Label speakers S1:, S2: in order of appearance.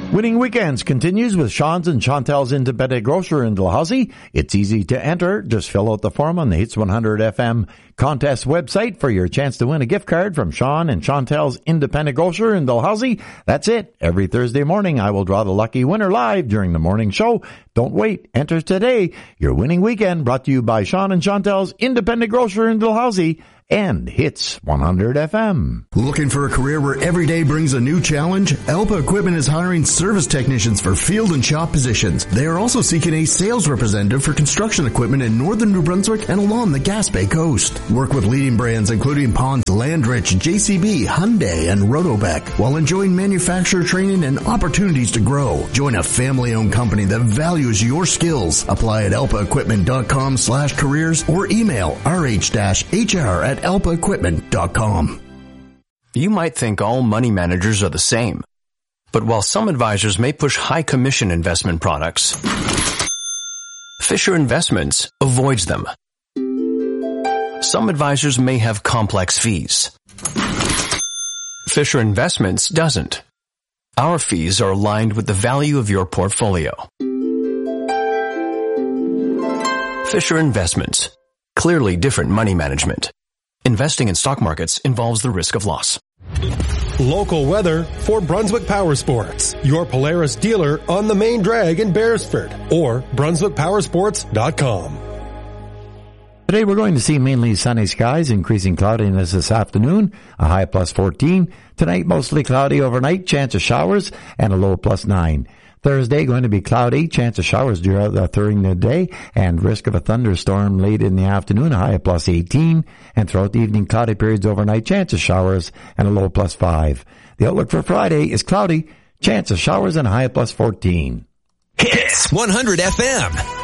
S1: Winning Weekends continues with Sean's and Chantel's Independent Grocer in Dalhousie. It's easy to enter. Just fill out the form on the Hits 100 FM contest website for your chance to win a gift card from Sean and Chantel's Independent Grocer in Dalhousie. That's it. Every Thursday morning, I will draw the lucky winner live during the morning show. Don't wait. Enter today. Your Winning Weekend brought to you by Sean and Chantel's Independent Grocer in Dalhousie and Hits 100 FM.
S2: Looking for a career where every day brings a new challenge? Elpa Equipment is hiring service technicians for field and shop positions. They are also seeking a sales representative for construction equipment in northern New Brunswick and along the Gaspé Coast. Work with leading brands including Pons, Landrich, JCB, Hyundai, and Rotobeck while enjoying manufacturer training and opportunities to grow. Join a family-owned company that values your skills. Apply at elpaequipment.com/careers or email rh-hr@elpaequipment.com.
S3: You might think all money managers are the same. But while some advisors may push high commission investment products, Fisher Investments avoids them. Some advisors may have complex fees. Fisher Investments doesn't. Our fees are aligned with the value of your portfolio. Fisher Investments. Clearly different money management. Investing in stock markets involves the risk of loss.
S4: Local weather for Brunswick Power Sports, your Polaris dealer on the main drag in Beresford, or BrunswickPowersports.com.
S1: Today we're going to see mainly sunny skies, increasing cloudiness this afternoon, a high plus 14. Tonight mostly cloudy overnight, chance of showers, and a low plus 9. Thursday going to be cloudy, chance of showers during the day, and risk of a thunderstorm late in the afternoon, a high of plus 18. And throughout the evening, cloudy periods overnight, chance of showers, and a low plus 5. The outlook for Friday is cloudy, chance of showers, and a high of plus 14.
S5: Hits 100 FM.